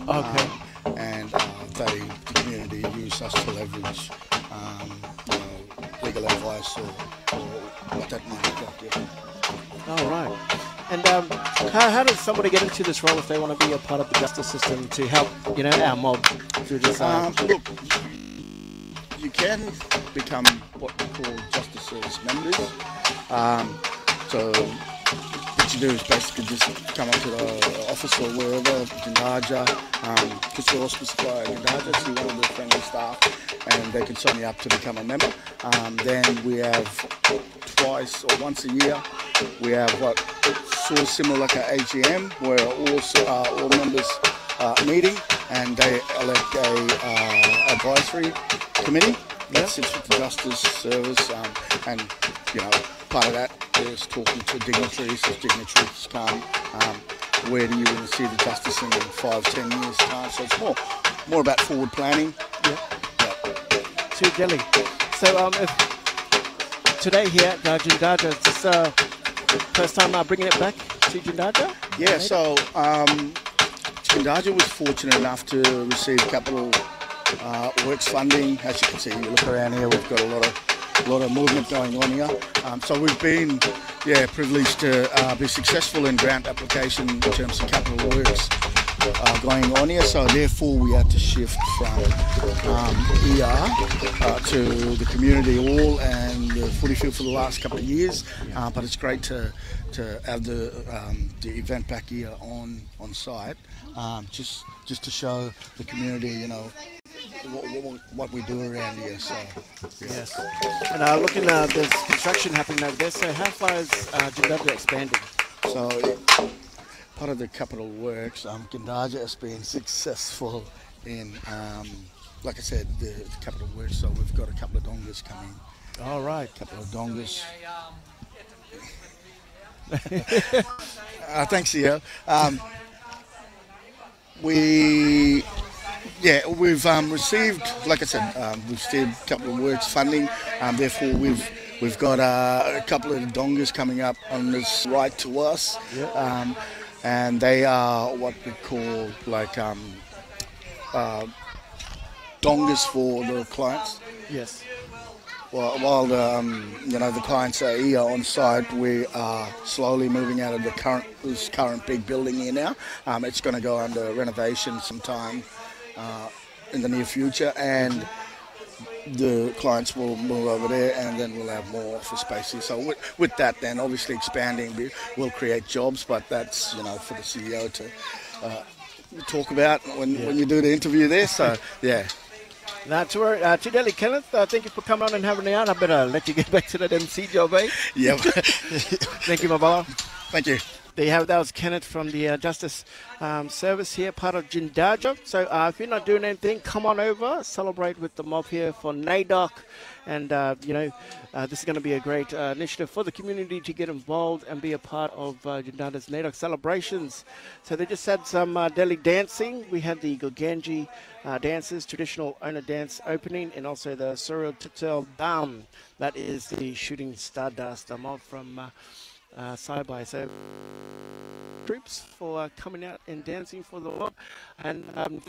Okay. And the community use us to leverage legal advice or what that might look like. Yeah. All right. And how does somebody get into this role if they want to be a part of the justice system to help, our mob through this? Look, you can become what we call justice service members. So what you do is basically just come up to the office or wherever, Gindaja, because we're auspiced by Gindaja, so you're one of the friendly staff, and they can sign you up to become a member. Then we have twice or once a year, we have what sort of similar like an AGM, where all members meeting, and they elect a advisory committee that sits with the Justice Service, and part of that is talking to dignitaries as dignitaries come. Where do you want to see the justice in 5-10 years time? So it's more about forward planning. Too jelly. So if today here at Gindaja, is this first time bringing it back to Gindaja? Yeah. So Gindaja was fortunate enough to receive capital works funding. As you can see, you look around here, we've got a lot of movement going on here. So we've been, privileged to be successful in grant application in terms of capital works going on here. So therefore, we had to shift from to the community hall and the footy field for the last couple of years. But it's great to have the event back here on site, just to show the community, what we do around here. So yes. And looking, there's construction happening over there. So how far is Gindaja expanding? So part of the capital works, Gindaja has been successful in, like I said, the capital works. So we've got a couple of dongas coming. All right. A couple of dongas. Thanks, Theo. We've received, like I said, we've received a couple of works funding. Therefore, we've got a couple of dongas coming up on this right to us, and they are what we call like dongas for the clients. Yes. While the clients are here on site, we are slowly moving out of this current big building here now. It's going to go under renovation sometime in the near future, and the clients will move over there, and then we'll have more office space here. So with that, then obviously expanding will create jobs, but that's for the CEO to talk about when you do the interview there. So yeah. Now, Chideli, Kenneth, thank you for coming on and having me on. I better let you get back to that MC job, eh? Yeah. Thank you, my brother. Thank you. That was Kenneth from the Justice Service here, part of Gindaja. So if you're not doing anything, come on over, celebrate with the mob here for NAIDOC. And, this is going to be a great initiative for the community to get involved and be a part of Gindaja's NAIDOC celebrations. So they just had some Delhi dancing. We had the Gilganji dances, traditional owner dance opening, and also the Surya Tutel Dam. That is the Shooting Stardust, a mob from Saibai. So troops for coming out and dancing for the mob. And